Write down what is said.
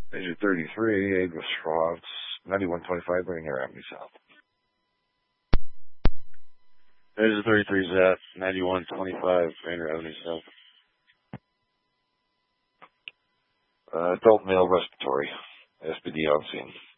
Major 33, Age was Schwartz, 9125, Rainier Avenue South. Major 33 is at 9125, Rainier Avenue South. Adult male respiratory, SPD on scene.